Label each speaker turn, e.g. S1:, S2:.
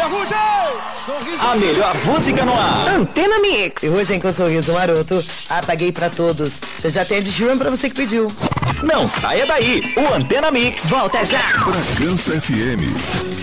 S1: A melhor música no ar.
S2: Antena Mix. E hoje, com sorriso maroto, apaguei pra todos. Já tem a de Júnior pra você que pediu.
S1: Não saia daí. O Antena Mix
S2: Volta já.
S3: Bragança FM.